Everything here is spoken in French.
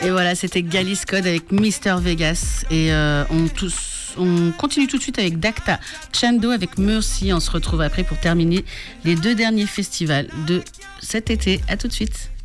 Et voilà, c'était Galice Code avec Mister Vegas. Et on continue tout de suite avec Dacta Chando avec Mercy. On se retrouve après pour terminer les 2 derniers festivals de cet été. À tout de suite.